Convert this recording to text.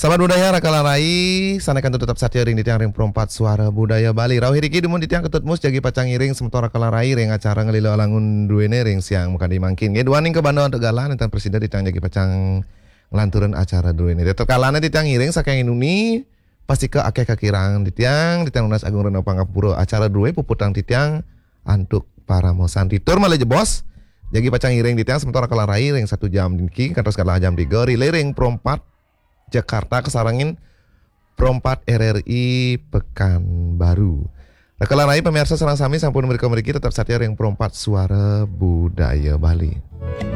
Sahabat budaya Rakalarai, sanakan tetap satya ring di tiang ring perempat suara budaya Bali. Rau hiriki dumun di tiang ketutmus jagi pacang iring sementara Rakalarai ring acara ngelilo alangun duene ring siang muka dimangkin. Ngeduaning ke Bandung untuk galan tentang presiden di tiang jagi pacang ngelanturan acara duene. Tetap kalana di tiang iring sakang inuni pasti ke akeh kakirang di tiang Unas Agung Reno Pangapura acara duwe puputang di tiang antuk para mosanti tur malah bos. Jagi pacang iring di tiang sementara Rakalarai ring 1 jam dinki kantos kalah jam 3 ring perempat Jakarta kesarangin perempat RRI Pekanbaru. Rakalarai pemirsa serang sami sampun mereka tetap satya yang perempat suara budaya Bali.